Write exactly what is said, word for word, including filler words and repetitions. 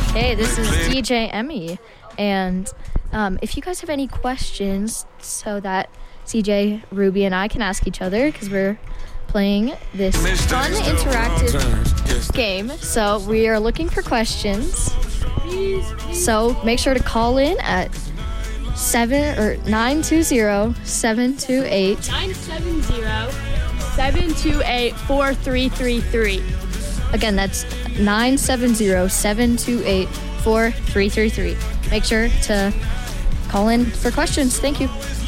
Hey, this is D J Emmy, and um, if you guys have any questions so that C J, Ruby, and I can ask each other, because we're playing this fun interactive game, so we are looking for questions. So make sure to call in at seven or nine two zero seven two eight nine seven zero seven two eight four three three three. Again, that's nine seven zero seven two eight four three three three. Make sure to call in for questions. Thank you.